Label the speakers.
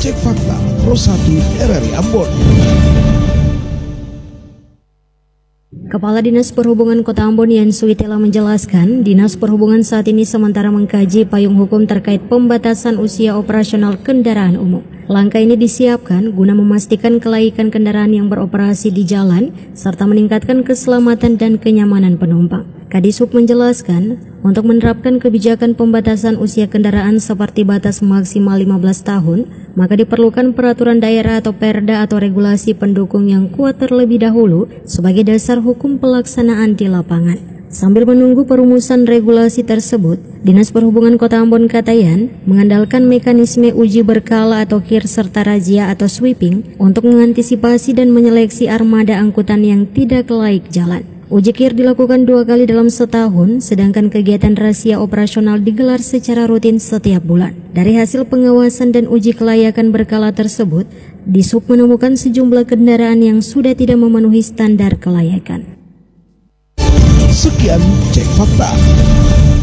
Speaker 1: Cek Fakta Pro 1 RRI Ambon.
Speaker 2: Kepala Dinas Perhubungan Kota Ambon Yan Suitela menjelaskan, Dinas Perhubungan saat ini sementara mengkaji payung hukum terkait pembatasan usia operasional kendaraan umum. Langkah ini disiapkan guna memastikan kelaikan kendaraan yang beroperasi di jalan serta meningkatkan keselamatan dan kenyamanan penumpang. Kadishub menjelaskan, untuk menerapkan kebijakan pembatasan usia kendaraan seperti batas maksimal 15 tahun, maka diperlukan peraturan daerah atau perda atau regulasi pendukung yang kuat terlebih dahulu sebagai dasar hukum pelaksanaan di lapangan. Sambil menunggu perumusan regulasi tersebut, Dinas Perhubungan Kota Ambon kata Yan mengandalkan mekanisme uji berkala atau KIR serta razia atau sweeping untuk mengantisipasi dan menyeleksi armada angkutan yang tidak laik jalan. Uji KIR dilakukan 2 kali dalam setahun, sedangkan kegiatan razia operasional digelar secara rutin setiap bulan. Dari hasil pengawasan dan uji kelayakan berkala tersebut, Dishub menemukan sejumlah kendaraan yang sudah tidak memenuhi standar kelayakan.
Speaker 1: Sekian Cek Fakta.